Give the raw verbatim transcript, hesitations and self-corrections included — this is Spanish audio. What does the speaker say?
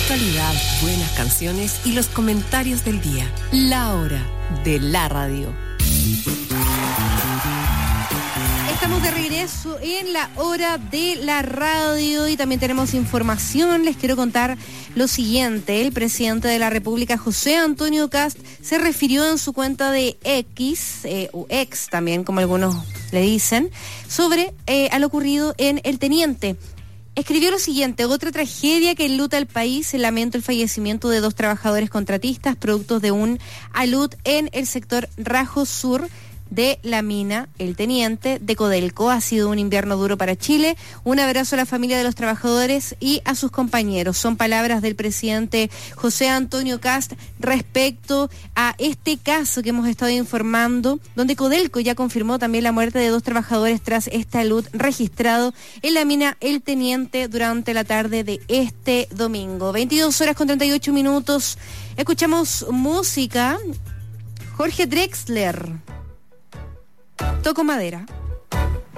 actualidad, buenas canciones y los comentarios del día. La hora de la radio. Estamos de regreso en la hora de la radio y también tenemos información. Les quiero contar lo siguiente. El presidente de la República, José Antonio Kast, se refirió en su cuenta de X, eh, o X también, como algunos le dicen, sobre eh, a lo ocurrido en El Teniente. Escribió lo siguiente: otra tragedia que enluta al país, lamento el fallecimiento de dos trabajadores contratistas productos de un alud en el sector Rajo Sur de la mina El Teniente de Codelco. Ha sido un invierno duro para Chile. Un abrazo a la familia de los trabajadores y a sus compañeros. Son palabras del presidente José Antonio Kast respecto a este caso que hemos estado informando, donde Codelco ya confirmó también la muerte de dos trabajadores tras este alud registrado en la mina El Teniente durante la tarde de este domingo. veintidós horas con treinta y ocho minutos. Escuchamos música. Jorge Drexler. Toco madera.